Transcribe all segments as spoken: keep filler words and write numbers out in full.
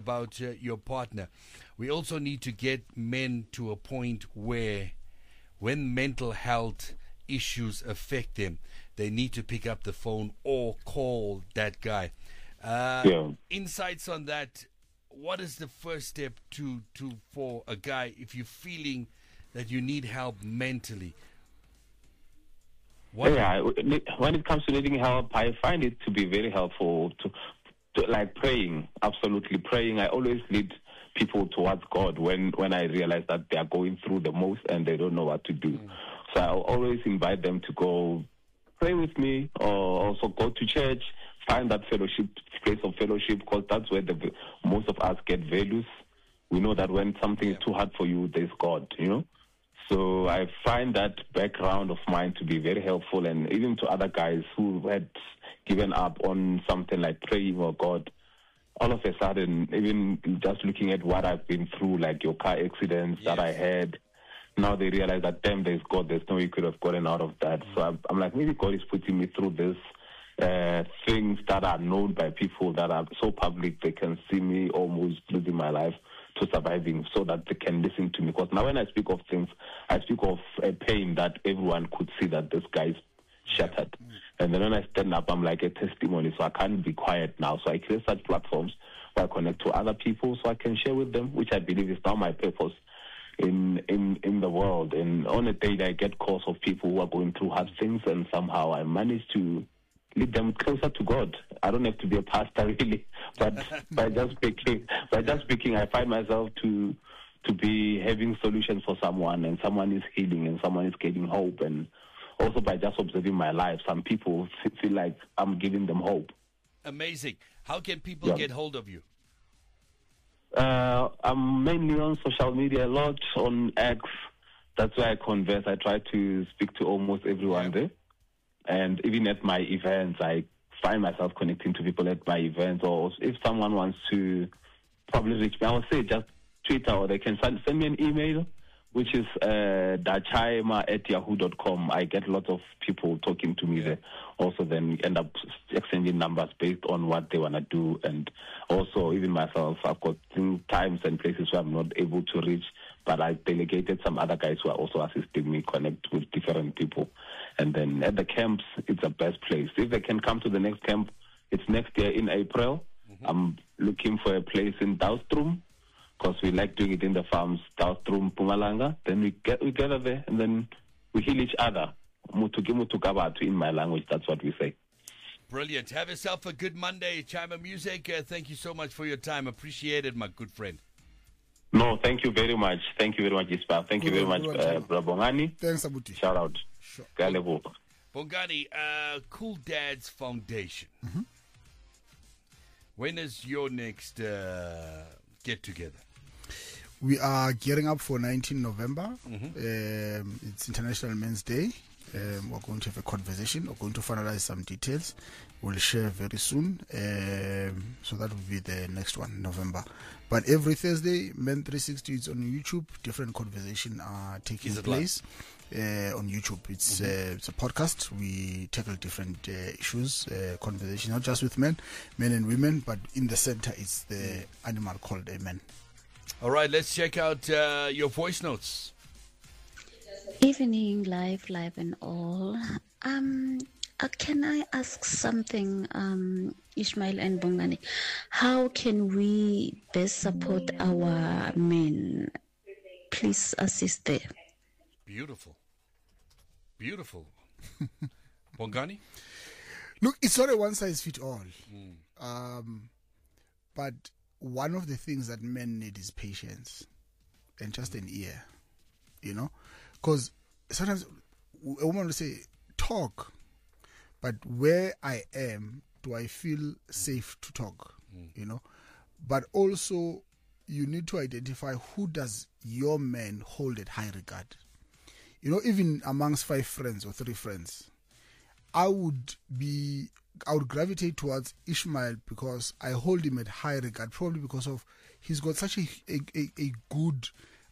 about uh, your partner, we also need to get men to a point where when mental health issues affect them, they need to pick up the phone or call that guy. Uh, yeah. Insights on that. What is the first step to, to for a guy if you're feeling that you need help mentally? What yeah, when it comes to needing help, I find it to be very helpful to, to like praying. Absolutely praying. I always lead people towards God when, when I realize that they are going through the most and they don't know what to do. Mm. So I always invite them to go pray with me, or also go to church, find that fellowship, place of fellowship, because that's where the most of us get values. We know that when something yeah. is too hard for you, there's God, you know. So I find that background of mine to be very helpful, and even to other guys who had given up on something like praying or God, all of a sudden, even just looking at what I've been through, like your car accidents yes. that I had, now they realize that, damn, there's God, there's no way you could have gotten out of that. Mm-hmm. So I'm, I'm like, maybe God is putting me through this uh, things that are known by people that are so public, they can see me almost losing my life to surviving, so that they can listen to me. Because now when I speak of things, I speak of a pain that everyone could see that this guy is shattered. Mm-hmm. And then when I stand up, I'm like a testimony, so I can't be quiet now. So I create such platforms where I connect to other people so I can share with them, which I believe is now my purpose in in in the world. And on a day I get calls of people who are going through hard things, and somehow I manage to lead them closer to God. I don't have to be a pastor really, but by just speaking, by just speaking, I find myself to to be having solutions for someone, and someone is healing, and someone is getting hope. And also by just observing my life, some people feel like I'm giving them hope. Amazing. How can people yeah. get hold of you? Uh, I'm mainly on social media a lot, on X. That's where I converse. I try to speak to almost everyone yeah. there. And even at my events, I find myself connecting to people at my events. Or if someone wants to probably reach me, I would say just Twitter, or they can send, send me an email, which is uh, dachaima at yahoo dot com. I get lots of people talking to me yeah. there. Also, then end up exchanging numbers based on what they want to do. And also, even myself, I've got times and places where I'm not able to reach, but I delegated some other guys who are also assisting me connect with different people. And then at the camps, it's the best place. If they can come to the next camp, it's next year in April. Mm-hmm. I'm looking for a place in Daustrum, because we like doing it in the farms, Daustrum, Pumalanga. Then we get we gather there, and then we heal each other. In my language, that's what we say. Brilliant. Have yourself a good Monday, Chima Music. Uh, thank you so much for your time. Appreciate it, my good friend. No, thank you very much. Thank you very much, Ispa. Thank good you very much, uh, Bongani. Thanks, Abuti. Shout out. Sure. Bongani, uh, Cool Dads Foundation. Mm-hmm. When is your next uh, get together? We are gearing up for nineteenth November. Mm-hmm. Um, it's International Men's Day. Um, we're going to have a conversation. We're going to finalize some details. We'll share very soon. Um, so that will be the next one, November. But every Thursday, Men three sixty is on YouTube. Different conversation are taking place uh, on YouTube. It's mm-hmm. uh, it's a podcast. We tackle different uh, issues, uh, conversation, not just with men, men and women, but in the center, it's the animal called a man. All right, let's check out uh, your voice notes. Evening, live, live and all. Um, uh, can I ask something, um, Ishmael and Bongani? How can we best support our men? Please assist there. Beautiful. Beautiful. Bongani? Look, it's not a one-size-fits-all. Mm. Um, but one of the things that men need is patience and just an ear, you know? Because sometimes a woman will say, talk, but where I am, do I feel safe to talk, mm. you know? But also, you need to identify who does your man hold at high regard. You know, even amongst five friends or three friends, I would be, I would gravitate towards Ishmael because I hold him at high regard, probably because of he's got such a, a, a, a good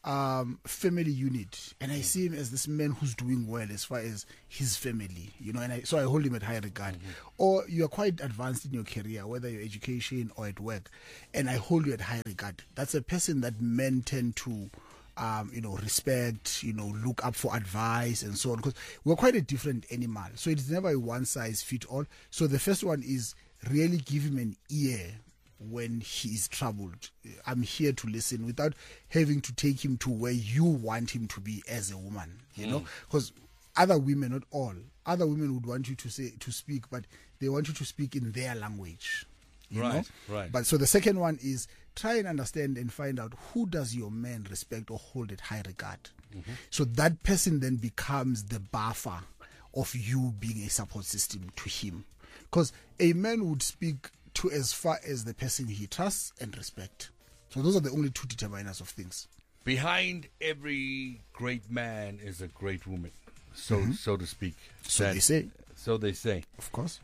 um, family unit, and I see him as this man who's doing well as far as his family, you know, and I, so I hold him at high regard. Mm-hmm. Or you are quite advanced in your career, whether your education or at work, and I hold you at high regard. That's a person that men tend to, um, you know, respect, you know, look up for advice and so on, because we're quite a different animal. So it's never a one size fit all. So the first one is really give him an ear when he is troubled. I'm here to listen without having to take him to where you want him to be as a woman, you mm. know, because other women, not all, other women would want you to say, to speak, but they want you to speak in their language. You right, know? right. But so the second one is try and understand and find out who does your man respect or hold at high regard. Mm-hmm. So that person then becomes the buffer of you being a support system to him. Because a man would speak to as far as the person he trusts and respect. So those are the only two determiners of things. Behind every great man is a great woman, so mm-hmm. so to speak. So that, they say. So they say. Of course.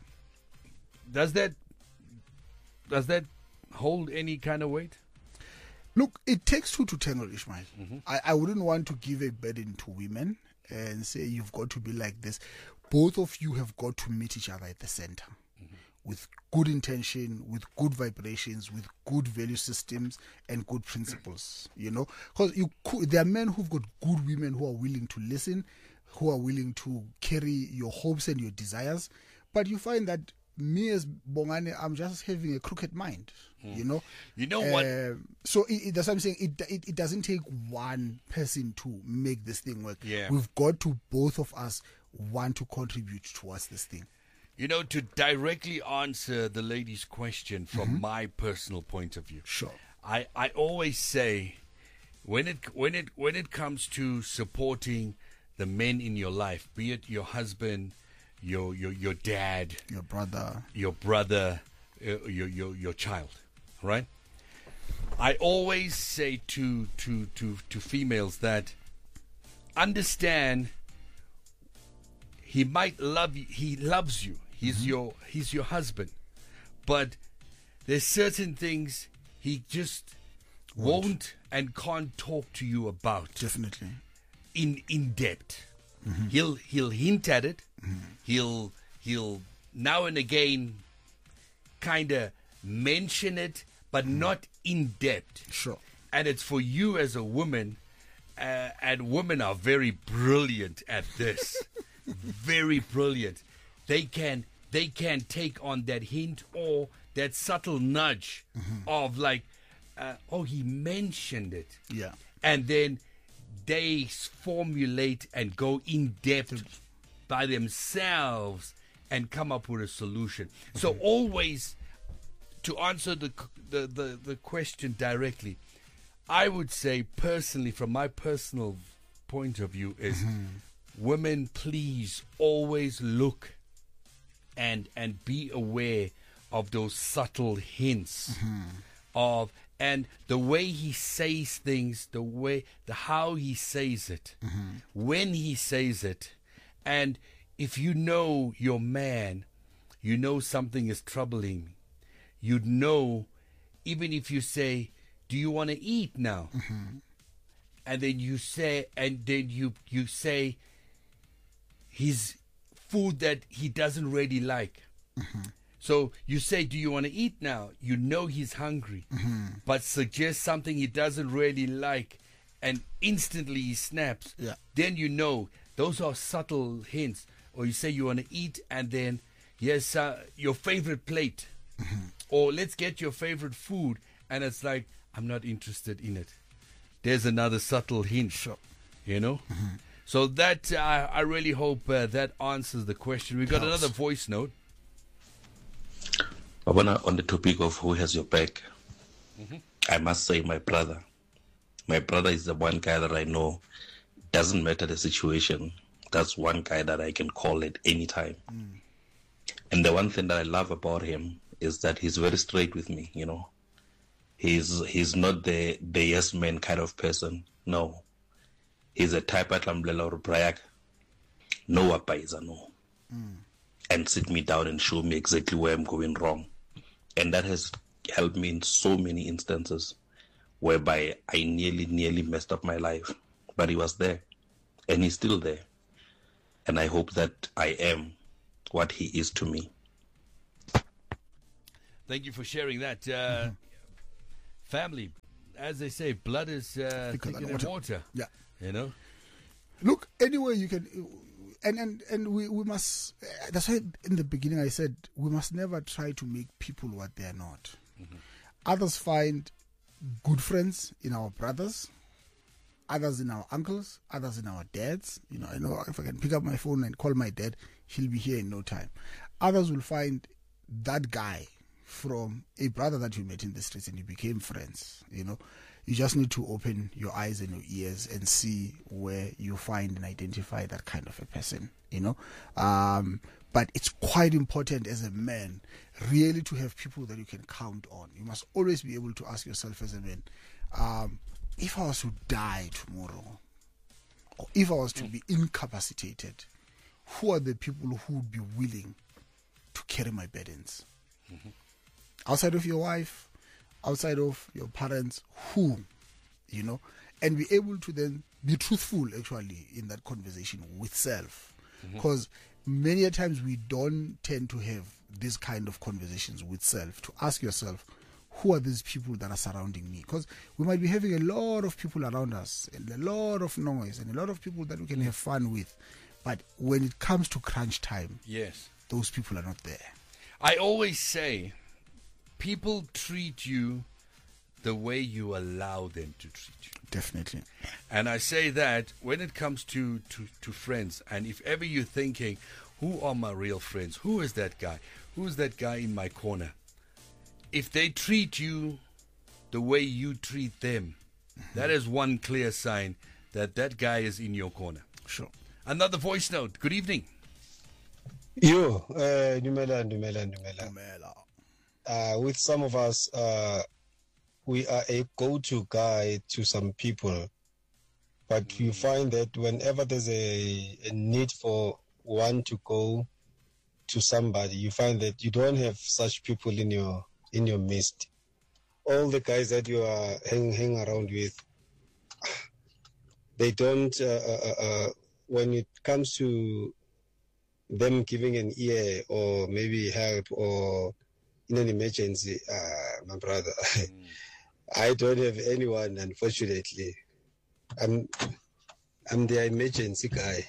Does that does that hold any kind of weight? Look, it takes two to tangle, Ishmael. Mm-hmm. I, I wouldn't want to give a burden to women and say you've got to be like this. Both of you have got to meet each other at the center. Mm-hmm. With good intention, with good vibrations, with good value systems and good principles, you know, because you could, there are men who've got good women who are willing to listen, who are willing to carry your hopes and your desires, but you find that me as Bongani, I'm just having a crooked mind, mm. you know. You know what? Uh, so it, it, that's what I'm saying. It, it it doesn't take one person to make this thing work. Yeah. We've got to, both of us, want to contribute towards this thing. You know, to directly answer the lady's question from mm-hmm. my personal point of view, sure. I, I always say, when it when it when it comes to supporting the men in your life, be it your husband, your your your dad, your brother, your brother, uh, your your your child, right? I always say to to to to females that understand he might love you, he loves you. He's mm-hmm. your he's your husband, but there's certain things he just won't, won't and can't talk to you about. Definitely, in in depth. Mm-hmm. He'll he'll hint at it. Mm-hmm. He'll he'll now and again kind of mention it, but mm-hmm. not in depth. Sure. And it's for you as a woman, uh, and women are very brilliant at this. Very brilliant. They can they can take on that hint or that subtle nudge mm-hmm. of like, uh, oh, he mentioned it. Yeah. And then they formulate and go in depth by themselves and come up with a solution. Mm-hmm. So always, to answer the, the, the, the question directly, I would say personally, from my personal point of view, is mm-hmm. women, please always look and and be aware of those subtle hints mm-hmm. of and the way he says things, the way the how he says it, mm-hmm. when he says it. And if you know your man, you know something is troubling, you'd know, even if you say, do you want to eat now? Mm-hmm. And then you say and then you you say his food that he doesn't really like. Mm-hmm. So you say, do you want to eat now? You know he's hungry, mm-hmm. but suggest something he doesn't really like, and instantly he snaps. Yeah. Then you know those are subtle hints. Or you say you want to eat, and then yes, uh, your favorite plate, mm-hmm. or let's get your favorite food, and it's like, I'm not interested in it. There's another subtle hint, sure. you know. Mm-hmm. So that uh, I really hope uh, that answers the question. We got Helps. another voice note. Babana, on the topic of who has your back, mm-hmm. I must say my brother. My brother is the one guy that I know, doesn't matter the situation, that's one guy that I can call at any time. Mm. And the one thing that I love about him is that he's very straight with me, you know. He's he's not the, the yes man kind of person. No. He's a type at Lamblela or Brayak. No apaiza, no. Mm. And sit me down and show me exactly where I'm going wrong. And that has helped me in so many instances whereby I nearly, nearly messed up my life. But he was there, and he's still there. And I hope that I am what he is to me. Thank you for sharing that. Uh, mm-hmm. Family, as they say, blood is uh, thicker than water. water. Yeah. You know? Look, anyway, you can... And and, and we, we must... That's why in the beginning I said, we must never try to make people what they are not. Mm-hmm. Others find good friends in our brothers, others in our uncles, others in our dads. You know, I know if I can pick up my phone and call my dad, he'll be here in no time. Others will find that guy from a brother that you met in the streets and you became friends. You know, you just need to open your eyes and your ears and see where you find and identify that kind of a person. You know, um, but it's quite important as a man really to have people that you can count on. You must always be able to ask yourself as a man, um, if I was to die tomorrow, or if I was to be incapacitated, who are the people who would be willing to carry my burdens? Mm-hmm. Outside of your wife, outside of your parents, who? You know, and be able to then be truthful actually in that conversation with self. Because mm-hmm. many a times we don't tend to have this kind of conversations with self, to ask yourself, who are these people that are surrounding me? Because we might be having a lot of people around us and a lot of noise and a lot of people that we can have fun with. But when it comes to crunch time, yes, those people are not there. I always say, people treat you the way you allow them to treat you. Definitely. And I say that when it comes to, to, to friends, and if ever you're thinking, who are my real friends? Who is that guy? Who is that guy in my corner? If they treat you the way you treat them, mm-hmm. that is one clear sign that that guy is in your corner. Sure. Another voice note. Good evening. Yo, uh, Numela, Numela, Numela. Numela. Uh, with some of us, uh, we are a go-to guy to some people. But mm. you find that whenever there's a, a need for one to go to somebody, you find that you don't have such people in your in your midst. All the guys that you are hang, hang around with, they don't, uh, uh, uh, when it comes to them giving an ear or maybe help or in an emergency, uh, my brother, mm. I don't have anyone, unfortunately. I'm, I'm the emergency guy.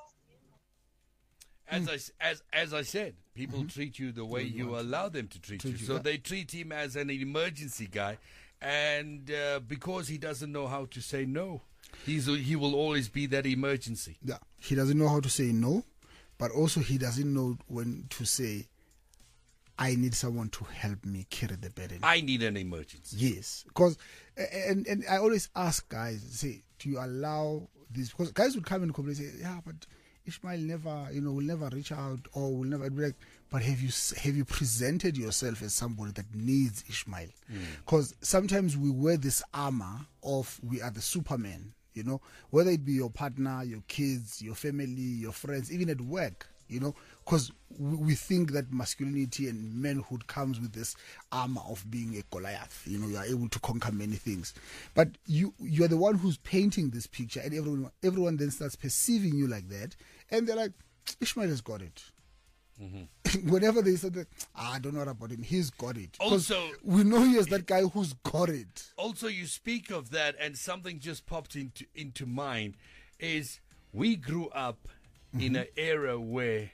As I, as, as I said, people mm-hmm. treat you the way you allow them to treat, treat you. you. So they treat him as an emergency guy. And uh, because he doesn't know how to say no, he's he will always be that emergency. Yeah, he doesn't know how to say no, but also he doesn't know when to say, I need someone to help me carry the burden. I need an emergency. Yes. Because, and, and I always ask guys, say, do you allow this? Because guys would come and complain and say, yeah, but Ishmael never, you know, will never reach out or will never be like, but have you have you presented yourself as somebody that needs Ishmael? Because mm. sometimes we wear this armor of we are the Superman, you know, whether it be your partner, your kids, your family, your friends, even at work, you know, because we think that masculinity and manhood comes with this armor of being a Goliath. You know, you are able to conquer many things. But you you are the one who's painting this picture, and everyone everyone then starts perceiving you like that, and they're like, Ishmael has got it. Mm-hmm. Whenever they say that, ah, I don't know about him, he's got it. Also, we know he is that guy who's got it. Also, you speak of that, and something just popped into into mind. Is we grew up mm-hmm. in an era where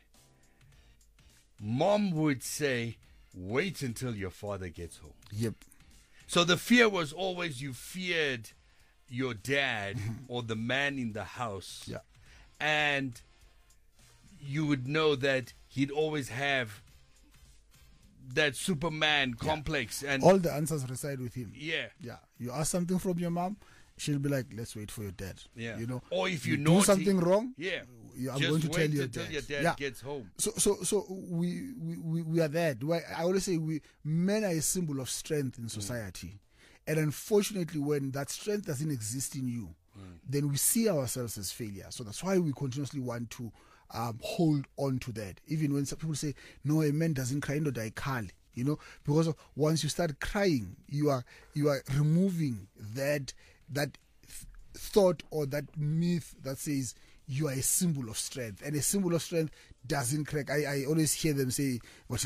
mom would say, wait until your father gets home. Yep. So the fear was always you feared your dad or the man in the house. Yeah. And you would know that he'd always have that Superman complex. Yeah. And all the answers reside with him. Yeah. Yeah. You ask something from your mom, she'll be like, let's wait for your dad. Yeah. You know, or if you, you naughty, do something wrong, yeah. I'm Just going to wait tell your until dad. your dad yeah. gets home. So, so, so we, we, we are there. I always say we men are a symbol of strength in society, mm. and unfortunately, when that strength doesn't exist in you, mm. then we see ourselves as failure. So that's why we continuously want to um, hold on to that. Even when some people say, "No, a man doesn't cry, no, die call." You know, because once you start crying, you are you are removing that that th- thought or that myth that says you are a symbol of strength, and a symbol of strength doesn't crack. I, I always hear them say, but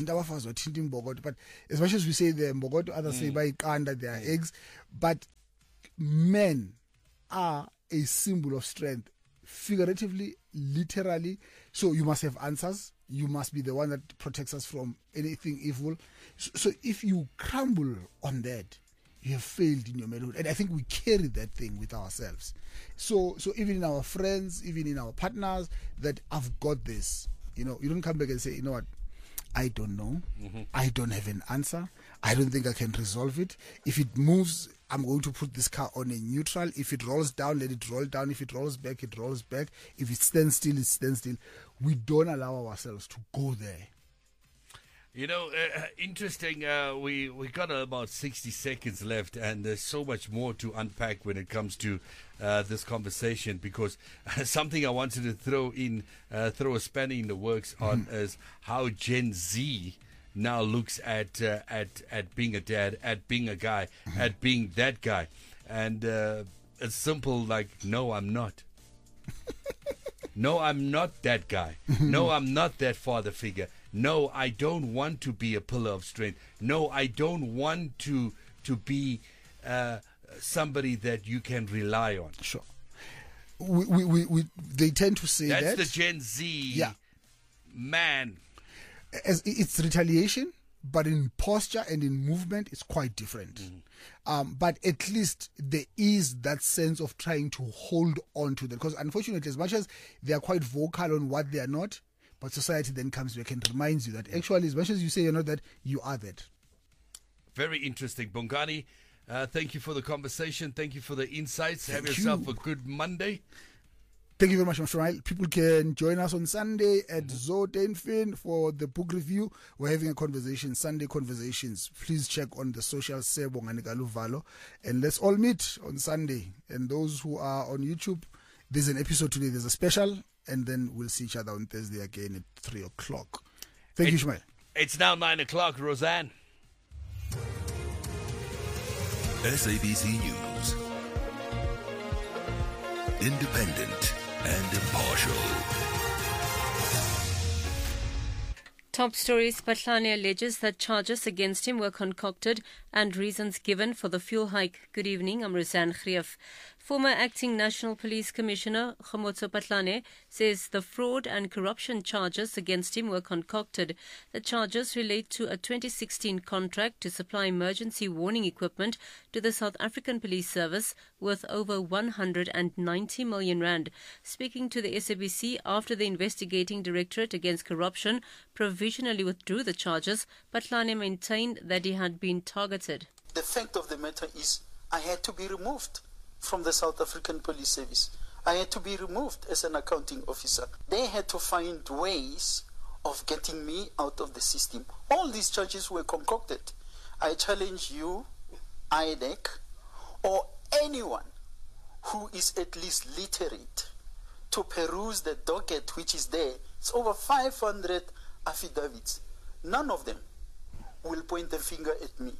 as much as we say the Mbogoto, others mm. say by Kanda, they are eggs. But men are a symbol of strength, figuratively, literally. So you must have answers. You must be the one that protects us from anything evil. So, so if you crumble on that, you have failed in your manhood. And I think we carry that thing with ourselves. So so even in our friends, even in our partners, that I've got this. You know, you don't come back and say, you know what, I don't know. Mm-hmm. I don't have an answer. I don't think I can resolve it. If it moves, I'm going to put this car on a neutral. If it rolls down, let it roll down. If it rolls back, it rolls back. If it stands still, it stands still. We don't allow ourselves to go there. You know, uh, interesting, uh, we, we got about sixty seconds left, and there's so much more to unpack when it comes to uh, this conversation, because uh, something I wanted to throw in, uh, throw a spanner in the works on mm-hmm. is how Gen Z now looks at, uh, at, at being a dad, at being a guy, mm-hmm. at being that guy. And uh, it's simple like, no, I'm not. No, I'm not that guy. No, I'm not that father figure. No, I don't want to be a pillar of strength. No, I don't want to to be uh, somebody that you can rely on. Sure. We, we, we, we, they tend to say That's that. That's the Gen Z yeah. man. As it's retaliation, but in posture and in movement, it's quite different. Mm-hmm. Um, but at least there is that sense of trying to hold on to that. Because unfortunately, as much as they are quite vocal on what they are not, but society then comes back and reminds you that actually, as much as you say you're not that, you are that. Very interesting. Bongani, uh, thank you for the conversation. Thank you for the insights. Thank Have you. yourself a good Monday. Thank you very much, Mister Ryle. People can join us on Sunday at Zotenfin for the book review. We're having a conversation, Sunday Conversations. Please check on the social Sebo Nganikalu Valo. And let's all meet on Sunday. And those who are on YouTube, there's an episode today. There's a special. And then we'll see each other on Thursday again at three o'clock. Thank it, you, Ishmael. It's now nine o'clock, Roseanne. S A B C News. Independent and impartial. Top stories. Patlane alleges that charges against him were concocted and reasons given for the fuel hike. Good evening, I'm Roseanne Grief. Former Acting National Police Commissioner Khomotso Patlane says the fraud and corruption charges against him were concocted. The charges relate to a twenty sixteen contract to supply emergency warning equipment to the South African Police Service worth over one hundred ninety million rand. Speaking to the S A B C after the Investigating Directorate Against Corruption provisionally withdrew the charges, Patlane maintained that he had been targeted. The fact of the matter is I had to be removed from the South African Police Service. I had to be removed as an accounting officer. They had to find ways of getting me out of the system. All these charges were concocted. I challenge you, I D E C, or anyone who is at least literate to peruse the docket which is there. It's over five hundred affidavits. None of them will point a finger at me.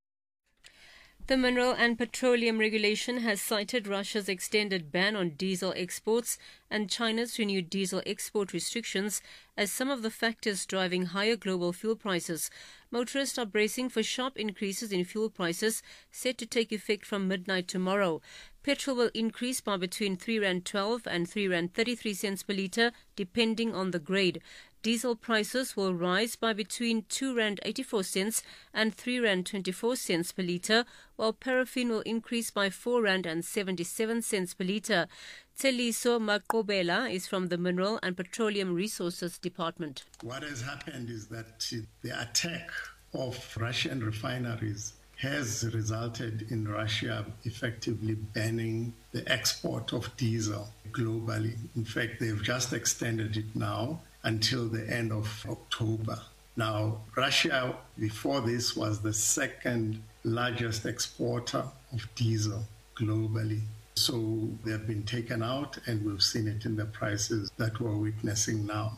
The Mineral and Petroleum Regulation has cited Russia's extended ban on diesel exports and China's renewed diesel export restrictions as some of the factors driving higher global fuel prices. Motorists are bracing for sharp increases in fuel prices set to take effect from midnight tomorrow. Petrol will increase by between three rand twelve and three rand thirty-three cents per litre, depending on the grade. Diesel prices will rise by between two rand eighty-four cents and three rand twenty-four cents per litre, while paraffin will increase by four rand seventy-seven cents per litre. Tseliso Makobela is from the Mineral and Petroleum Resources Department. What has happened is that the attack of Russian refineries has resulted in Russia effectively banning the export of diesel globally. In fact, they've just extended it now until the end of October. Now, Russia, before this, was the second largest exporter of diesel globally. So they've been taken out, and we've seen it in the prices that we're witnessing now.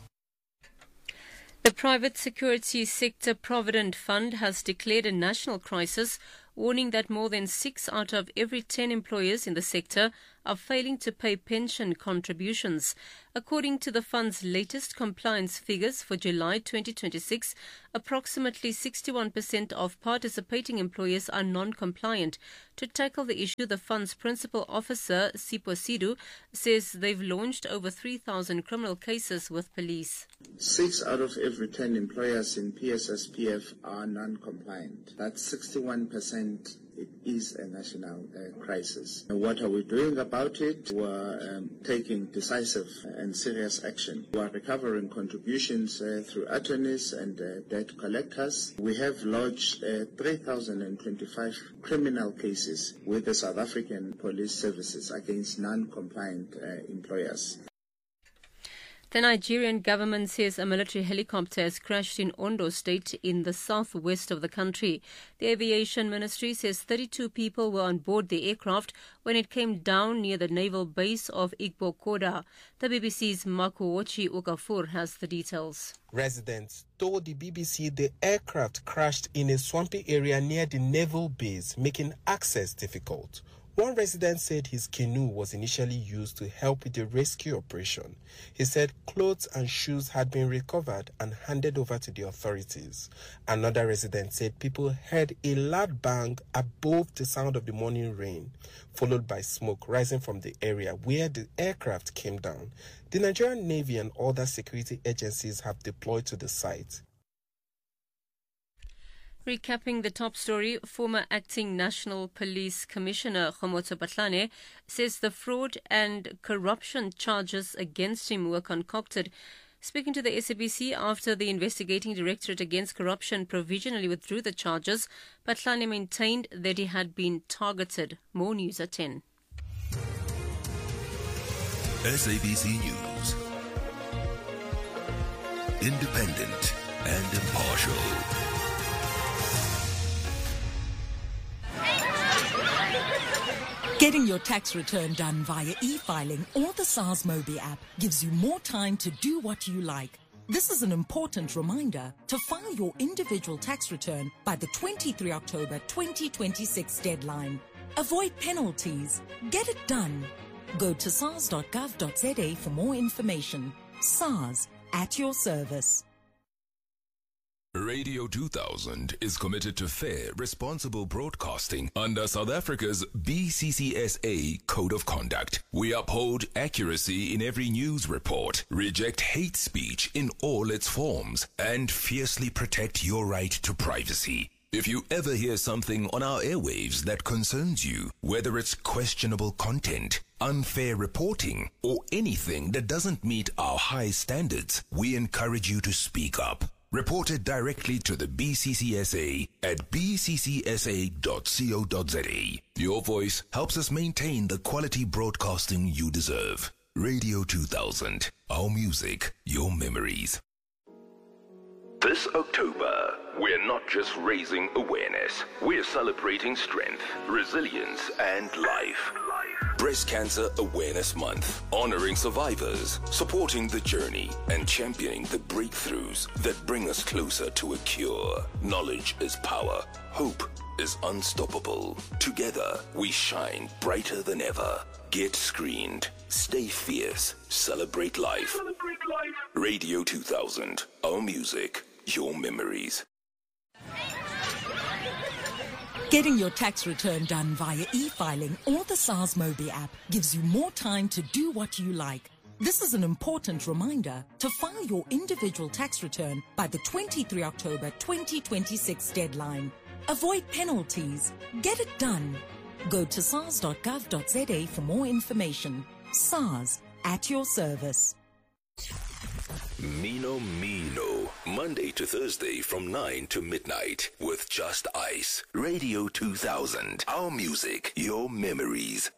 The private security sector Provident Fund has declared a national crisis warning that more than six out of every ten employers in the sector are failing to pay pension contributions. According to the fund's latest compliance figures for July twenty twenty-six, approximately sixty-one percent of participating employers are non-compliant. To tackle the issue, the fund's principal officer, Sipho Sidu, says they've launched over three thousand criminal cases with police. Six out of every ten employers in P S S P F are non-compliant. That's sixty-one percent. It is a national uh, crisis. And what are we doing about it? We're um, taking decisive and serious action. We are recovering contributions uh, through attorneys and uh, debt collectors. We have lodged uh, three thousand twenty-five criminal cases with the South African Police Services against non-compliant uh, employers. The Nigerian government says a military helicopter has crashed in Ondo State in the southwest of the country. The aviation ministry says thirty-two people were on board the aircraft when it came down near the naval base of Igbo Koda. The B B C's Makuochi Okafor has the details. Residents told the B B C the aircraft crashed in a swampy area near the naval base, making access difficult. One resident said his canoe was initially used to help with the rescue operation. He said clothes and shoes had been recovered and handed over to the authorities. Another resident said people heard a loud bang above the sound of the morning rain, followed by smoke rising from the area where the aircraft came down. The Nigerian Navy and other security agencies have deployed to the site. Recapping the top story, former acting National Police Commissioner Khomotso Patlane says the fraud and corruption charges against him were concocted. Speaking to the S A B C after the investigating directorate against corruption provisionally withdrew the charges, Patlane maintained that he had been targeted. More news at ten. S A B C News. Independent and impartial. Getting your tax return done via e-filing or the SARS Mobi app gives you more time to do what you like. This is an important reminder to file your individual tax return by the twenty-third of October twenty twenty-six deadline. Avoid penalties. Get it done. Go to sars dot gov dot z a for more information. SARS, at your service. Radio two thousand is committed to fair, responsible broadcasting under South Africa's B C C S A Code of Conduct. We uphold accuracy in every news report, reject hate speech in all its forms, and fiercely protect your right to privacy. If you ever hear something on our airwaves that concerns you, whether it's questionable content, unfair reporting, or anything that doesn't meet our high standards, we encourage you to speak up. Report it directly to the B C C S A at b c c s a dot co dot z a. Your voice helps us maintain the quality broadcasting you deserve. Radio two thousand, our music, your memories. This October, we're not just raising awareness, we're celebrating strength, resilience, and life. Breast Cancer Awareness Month, honoring survivors, supporting the journey, and championing the breakthroughs that bring us closer to a cure. Knowledge is power. Hope is unstoppable. Together, we shine brighter than ever. Get screened. Stay fierce. Celebrate life. Celebrate life. Radio two thousand, our music, your memories. Getting your tax return done via e-filing or the SARS Mobi app gives you more time to do what you like. This is an important reminder to file your individual tax return by the twenty-third of October twenty twenty-six deadline. Avoid penalties. Get it done. Go to sars dot gov dot z a for more information. SARS, at your service. Mino Mino, Monday to Thursday from nine to midnight with Just Ice. Radio two thousand, our music, your memories.